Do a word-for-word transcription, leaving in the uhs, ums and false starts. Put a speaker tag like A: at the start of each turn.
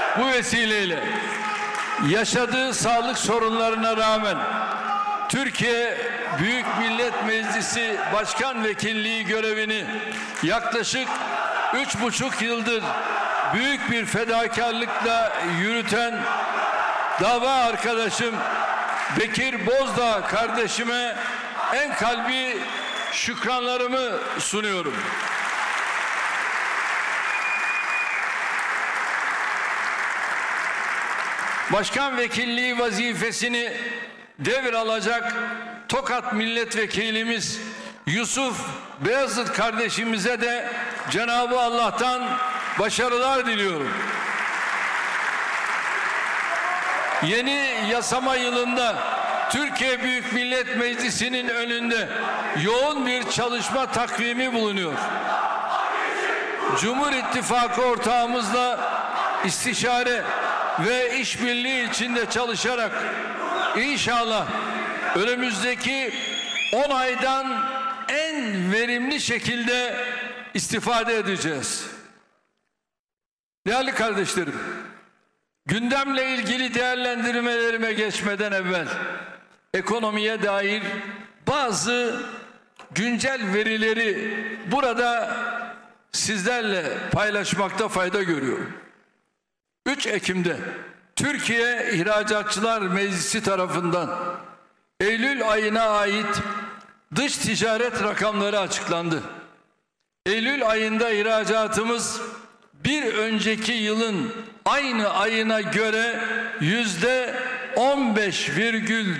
A: Bu vesileyle yaşadığı sağlık sorunlarına rağmen Türkiye Büyük Millet Meclisi Başkan Vekilliği görevini yaklaşık üç buçuk yıldır büyük bir fedakarlıkla yürüten dava arkadaşım Bekir Bozdağ kardeşime en kalbi şükranlarımı sunuyorum. Başkan vekilliği vazifesini devralacak Tokat Milletvekilimiz Yusuf Beyazıt kardeşimize de Cenab-ı Allah'tan başarılar diliyorum. Yeni yasama yılında Türkiye Büyük Millet Meclisi'nin önünde yoğun bir çalışma takvimi bulunuyor. Cumhur İttifakı ortağımızla istişare ve işbirliği içinde çalışarak inşallah önümüzdeki on aydan en verimli şekilde istifade edeceğiz. Değerli kardeşlerim, gündemle ilgili değerlendirmelerime geçmeden evvel ekonomiye dair bazı güncel verileri burada sizlerle paylaşmakta fayda görüyorum. üç Ekim'de Türkiye İhracatçılar Meclisi tarafından Eylül ayına ait dış ticaret rakamları açıklandı. Eylül ayında ihracatımız bir önceki yılın aynı ayına göre yüzde on beş virgül